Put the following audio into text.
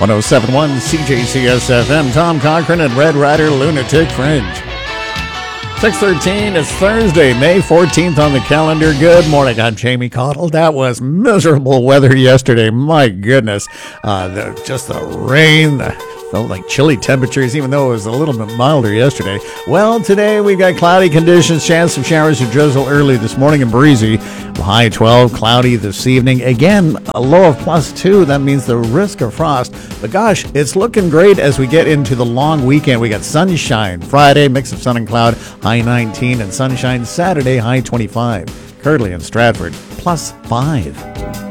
1071 CJCS FM. Tom Cochran and Red Rider Lunatic Fringe. 6:13. It's Thursday, May 14th on the calendar. Good morning. I'm Jamie Cottle. That was miserable weather yesterday. My goodness. Just the rain. Felt like chilly temperatures, even though it was a little bit milder yesterday. Well, today we've got cloudy conditions, chance of showers or drizzle early this morning and breezy. High 12, cloudy this evening. Again, a low of +2. That means the risk of frost. But gosh, it's looking great as we get into the long weekend. We got sunshine Friday, mix of sun and cloud, high 19, and sunshine Saturday, high 25. Currently in Stratford, +5.